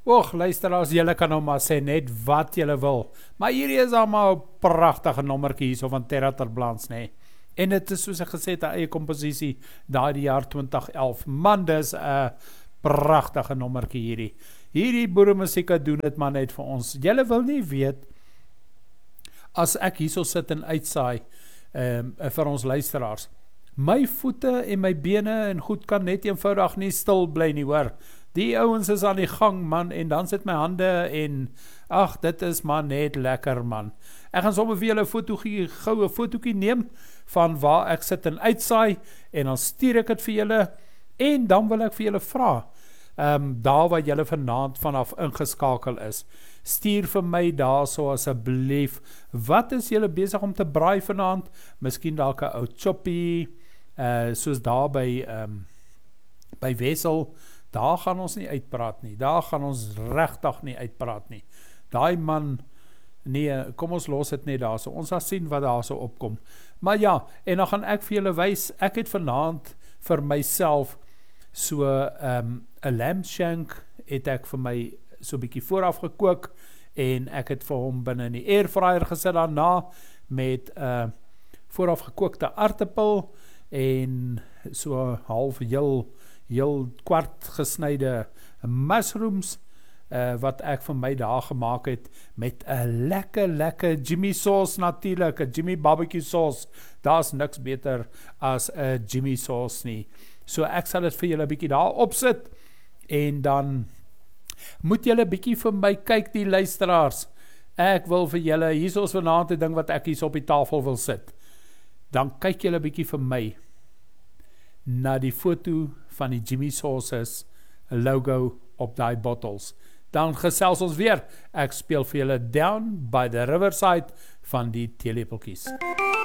Och, luisteraars, julle kan nou maar sê net wat julle wil. Maar hierdie is allemaal 'n pragtige nommertjie hierso van Terra Terblans, nee. En dit is soos ek gesê het, 'n eie komposisie daai die jaar 2011. Man, dis 'n pragtige nommertjie hierdie. Hierdie boeremusiek doen dit maar net vir ons. Julle wil nie weet, as ek hierso sit en uitsaai vir ons luisteraars, my voete en my bene en goed kan net eenvoudig nie stil bly nie, hoor. Die ouens is aan die gang, man, en dan sit my hande en, ag, dit is maar net lekker, man. Ek gaan sommer vir julle 'n goue fotootjie neem van waar ek sit en uitsaai, en dan stuur ek dit vir julle, en dan wil ek vir julle vra, daar waar julle vanaand vanaf ingeskakel is, stuur vir my daar so asseblief, wat is julle besig om te braai vanaand? Miskien dalk 'n ou choppie, soos daar by Wessel, daar gaan ons nie uitpraat nie, daar gaan ons regtig nie uitpraat nie. Daai man, nee, kom ons los dit net daar so, ons sal sien wat daar so opkom. Maar ja, en dan gaan ek vir julle wys, ek het vanaand vir myself so 'n lamb shank het ek vir my so 'n bietjie vooraf gekook, en ek het vir hom binne in die airfryer gesit daarna, met vooraf gekookte aartappel, en so half heel kwart gesnyde mushrooms, wat ek vir my daar gemaak het, met 'n lekker Jimmy sauce natuurlik, 'n Jimmy barbecue sauce, daar's niks beter as 'n Jimmy sauce nie. So ek sal dit vir julle 'n bietjie daar opsit, en dan moet julle 'n bietjie vir my kyk, die luisteraars. Ek wil vir julle, hier is vanaand 'n ding wat ek hier op die tafel wil sit. Dan kyk julle 'n bietjie vir my na die foto van die Jimmy Sauces logo op daai bottles. Dan gesels ons weer. Ek speel vir julle Down by the Riverside van die Teelepeltjies.